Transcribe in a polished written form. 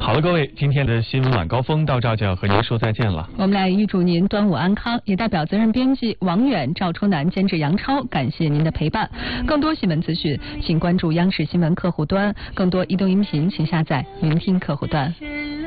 好了，各位，今天的新闻晚高峰到这儿就要和您说再见了。 我们来预祝您端午安康，也代表责任编辑王远、赵春南监制杨超，感谢您的陪伴。更多新闻资讯，请关注央视新闻客户端；更多移动音频，请下载聆听客户端。